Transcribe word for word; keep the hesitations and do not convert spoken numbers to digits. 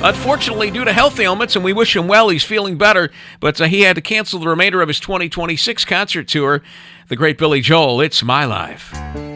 unfortunately, due to health ailments, and we wish him well, he's feeling better, but uh, he had to cancel the remainder of his twenty twenty-six concert tour. The great Billy Joel, It's My Life.